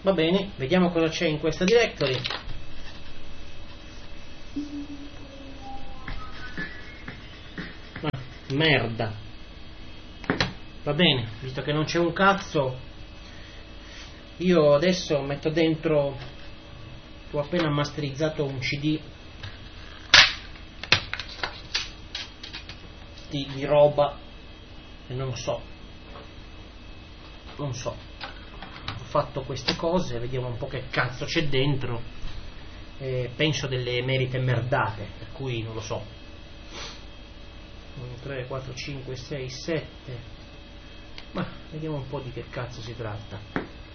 Va bene, vediamo cosa c'è in questa directory. Merda. Va bene, visto che non c'è un cazzo, io adesso metto dentro, ho appena masterizzato un CD di roba e non so, ho fatto queste cose, vediamo un po' che cazzo c'è dentro, penso delle emerite merdate, per cui non lo so. 1, 3, 4, 5, 6, 7, ma vediamo un po' di che cazzo si tratta.